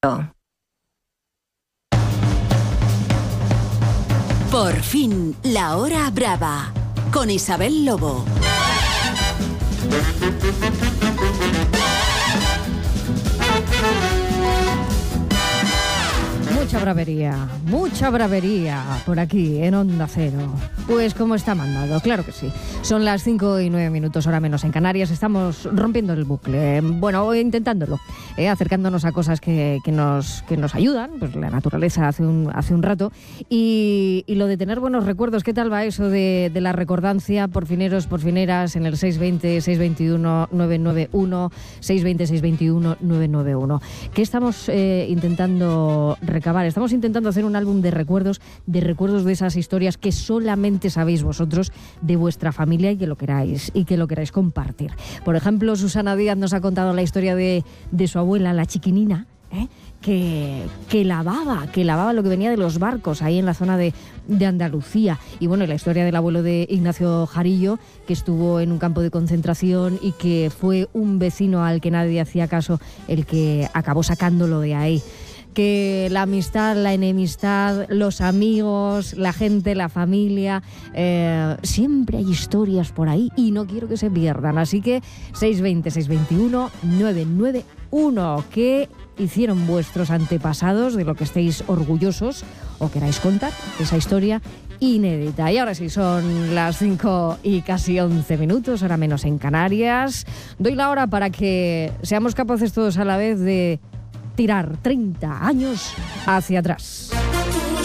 Por fin, la hora brava, con Isabel Lobo. Mucha bravería por aquí en Onda Cero. Pues como está mandado, claro que sí. Son las 5:09, hora menos en Canarias. Estamos rompiendo el bucle, bueno, intentándolo, acercándonos a cosas que nos ayudan, pues la naturaleza hace un rato, y lo de tener buenos recuerdos. ¿Qué tal va eso de la recordancia, porfineros, porfineras, en el 620-621-991, 620-621-991? ¿Qué estamos intentando recabar? Estamos intentando hacer un álbum de recuerdos de esas historias que solamente sabéis vosotros de vuestra familia y que lo queráis compartir. Por ejemplo, Susana Díaz nos ha contado la historia de su abuela, la chiquinina, que lavaba lo que venía de los barcos ahí en la zona de Andalucía. Y bueno, la historia del abuelo de Ignacio Jarillo, que estuvo en un campo de concentración y que fue un vecino al que nadie hacía caso el que acabó sacándolo de ahí. Que la amistad, la enemistad, los amigos, la gente, la familia, siempre hay historias por ahí y no quiero que se pierdan. Así que 620-621-991. ¿Qué hicieron vuestros antepasados, de lo que estéis orgullosos o queráis contar esa historia inédita? Y ahora sí, son las 5:11, hora menos en Canarias. Doy la hora para que seamos capaces todos a la vez de tirar 30 años hacia atrás.